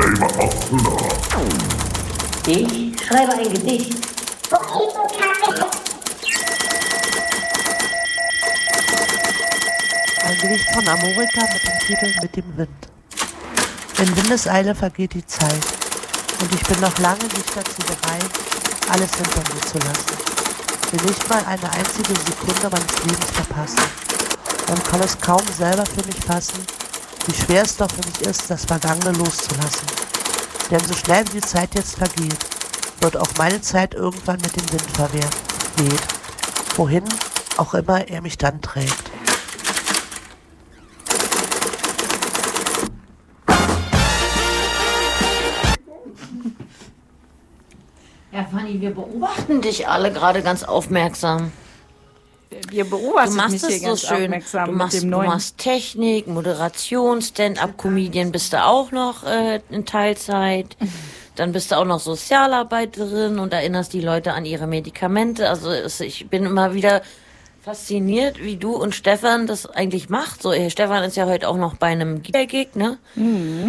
Ich schreibe ein Gedicht. Ein Gedicht von Amorika mit dem Titel Mit dem Wind. In Windeseile vergeht die Zeit und ich bin noch lange nicht dazu bereit, alles hinter mir zu lassen. Will nicht mal eine einzige Sekunde meines Lebens verpassen und kann es kaum selber für mich fassen, wie schwer es doch für mich ist, das Vergangene loszulassen. Denn so schnell wie die Zeit jetzt vergeht, wird auch meine Zeit irgendwann mit dem Wind verweht, wohin auch immer er mich dann trägt. Ja, Fanny, wir beobachten dich alle gerade ganz aufmerksam. Wir beobachten Du machst mich es hier so ganz schön. aufmerksam Du mit dem du neuen. machst Technik, Moderation, Stand-up-Comedian bist du auch noch in Teilzeit. Dann bist du auch noch Sozialarbeiterin und erinnerst die Leute an ihre Medikamente. Also ich bin immer wieder fasziniert, wie du und Stefan das eigentlich macht. So, Stefan ist ja heute auch noch bei einem Gig, ne?